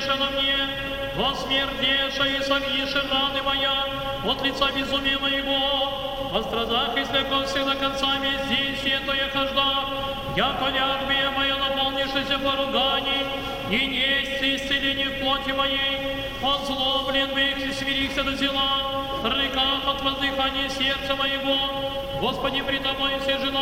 исцелиша на мне, во смердеша и согиша раны моя, от лица безумия моего, о страдах и слякался до конца здесь, это я хожда, яко лягбия моя наполнившаяся поруганий, и несть исцеление в плоти моей, озлобленных и свирихся до зела, рыках от воздыхания сердца моего, Господи, при тобой все жена